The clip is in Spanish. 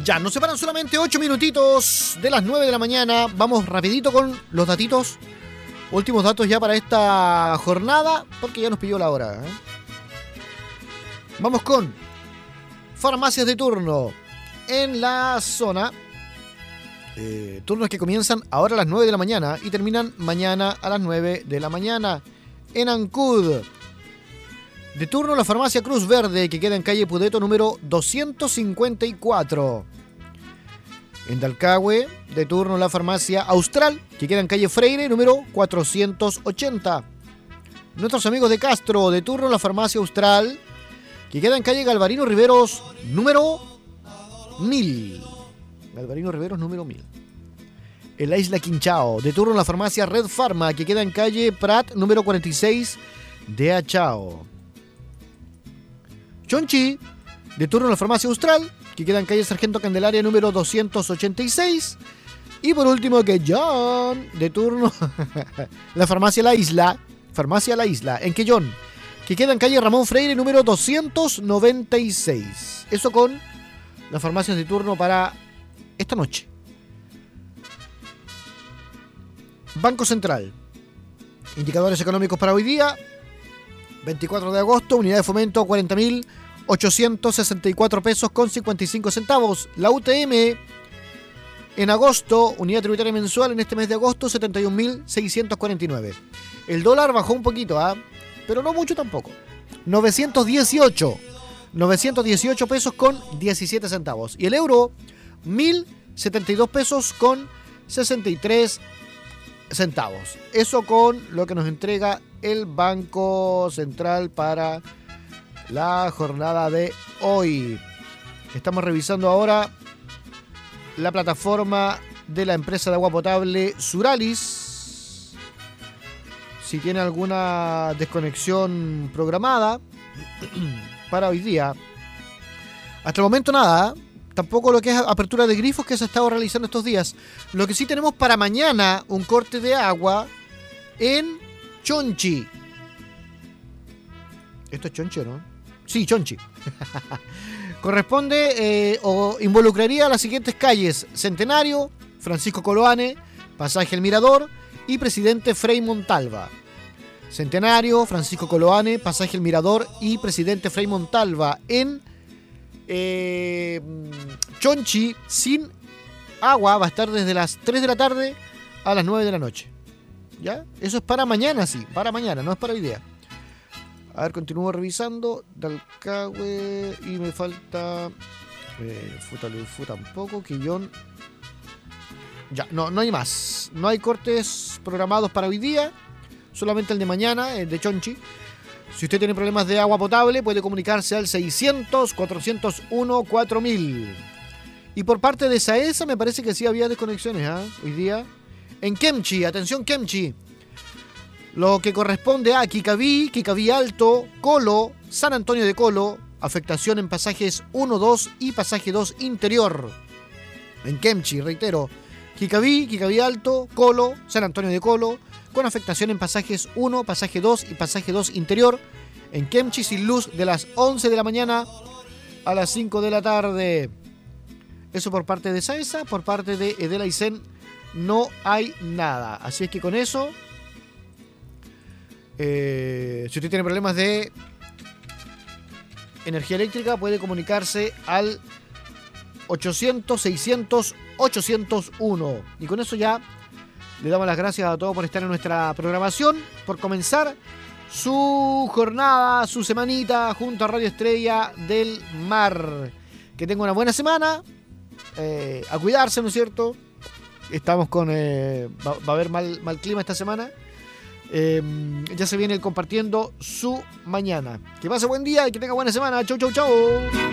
Ya, nos separan solamente 8 minutitos de las 9 de la mañana. Vamos rapidito con los datitos. Últimos datos ya para esta jornada, porque ya nos pilló la hora, ¿eh? Vamos con farmacias de turno en la zona. Turnos que comienzan ahora a las 9 de la mañana y terminan mañana a las 9 de la mañana. En Ancud, de turno la farmacia Cruz Verde, que queda en calle Pudeto número 254. En Dalcahue, de turno la farmacia Austral, que queda en calle Freire número 480. Nuestros amigos de Castro, de turno la farmacia Austral, que queda en calle Galvarino Riveros número 1000. Galvarino Riveros número 1000. En la isla Quinchao, de turno la farmacia Red Pharma, que queda en calle Prat número 46 de Achao. Chonchi, de turno la farmacia Austral, que queda en calle Sargento Candelaria número 286. Y por último, Quellón, de turno la farmacia La Isla, en Quellón, que queda en calle Ramón Freire número 296. Eso con las farmacias de turno para esta noche. Banco Central. Indicadores económicos para hoy día. 24 de agosto, unidad de fomento 40.864 pesos con 55 centavos. La UTM en agosto, unidad tributaria mensual en este mes de agosto, 71.649. El dólar bajó un poquito, pero no mucho tampoco. 918 pesos con 17 centavos. Y el euro, 1.072 pesos con 63 centavos. Eso con lo que nos entrega el Banco Central para la jornada de hoy. Estamos revisando ahora la plataforma de la empresa de agua potable Suralis. Si tiene alguna desconexión programada para hoy día. Hasta el momento nada. Tampoco lo que es apertura de grifos que se ha estado realizando estos días. Lo que sí tenemos para mañana, un corte de agua en Chonchi. ¿Esto es Chonchi o no? Sí, Chonchi. Corresponde o involucraría a las siguientes calles: Centenario, Francisco Coloane, Pasaje El Mirador y Presidente Frei Montalva. Centenario, Francisco Coloane, Pasaje El Mirador y Presidente Frei Montalva en Chonchi. Sin agua, va a estar desde las 3 de la tarde a las 9 de la noche. ¿Ya? Eso es para mañana, sí, para mañana, no es para hoy día. A ver, continúo revisando. Dalcahue y me falta Futalufú tampoco, Quillón. Ya, no hay más. No hay cortes programados para hoy día, solamente el de mañana, el de Chonchi. Si usted tiene problemas de agua potable, puede comunicarse al 600-401-4000. Y por parte de SAESA me parece que sí había desconexiones hoy día. En Kemchi, atención Kemchi. Lo que corresponde a Kikaví, Kikaví Alto, Colo, San Antonio de Colo. Afectación en pasajes 1, 2 y pasaje 2 interior. En Kemchi, reitero. Kikaví, Kikaví Alto, Colo, San Antonio de Colo. Con afectación en pasajes 1, pasaje 2 y pasaje 2 interior. En Kemchi sin luz de las 11 de la mañana a las 5 de la tarde. Eso por parte de SAESA. Por parte de Edel Aicén no hay nada. Así es que con eso, si usted tiene problemas de energía eléctrica, puede comunicarse al 800-600-801. Y con eso ya le damos las gracias a todos por estar en nuestra programación, por comenzar su jornada, su semanita junto a Radio Estrella del Mar. Que tenga una buena semana, a cuidarse, ¿no es cierto? Estamos con... va a haber mal clima esta semana. Ya se viene el compartiendo su mañana. Que pase buen día y que tenga buena semana. Chau, chau, chau.